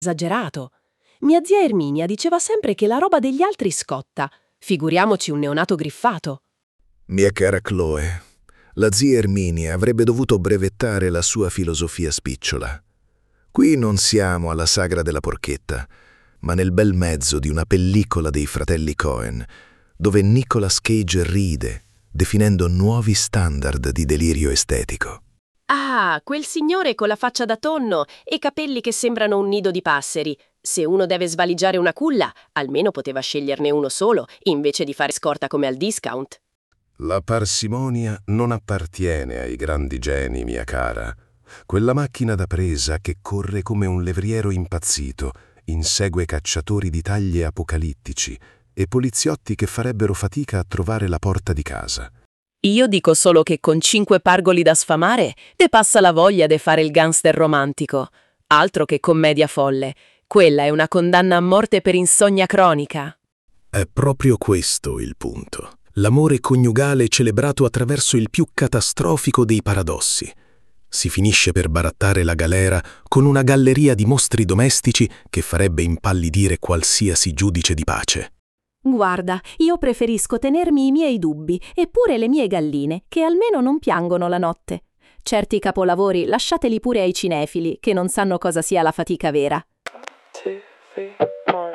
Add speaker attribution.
Speaker 1: Esagerato. Mia zia Erminia diceva sempre che la roba degli altri scotta. Figuriamoci un neonato griffato.
Speaker 2: Mia cara Chloe, la zia Erminia avrebbe dovuto brevettare la sua filosofia spicciola. Qui non siamo alla sagra della porchetta, ma nel bel mezzo di una pellicola dei fratelli Coen, dove Nicolas Cage ride, definendo nuovi standard di delirio estetico.
Speaker 1: Ah, quel signore con la faccia da tonno e capelli che sembrano un nido di passeri. Se uno deve svaligiare una culla, almeno poteva sceglierne uno solo, invece di fare scorta come al discount.
Speaker 3: La parsimonia non appartiene ai grandi geni, mia cara. Quella macchina da presa che corre come un levriero impazzito, insegue cacciatori di taglie apocalittici e poliziotti che farebbero fatica a trovare la porta di casa.
Speaker 1: Io dico solo che con 5 pargoli da sfamare te passa la voglia de fare il gangster romantico. Altro che commedia folle. Quella è una condanna a morte per insonnia cronica.
Speaker 2: È proprio questo il punto. L'amore coniugale celebrato attraverso il più catastrofico dei paradossi. Si finisce per barattare la galera con una galleria di mostri domestici che farebbe impallidire qualsiasi giudice di pace.
Speaker 4: Guarda, io preferisco tenermi i miei dubbi, eppure le mie galline, che almeno non piangono la notte. Certi capolavori lasciateli pure ai cinefili, che non sanno cosa sia la fatica vera.
Speaker 5: 1, 2, 3.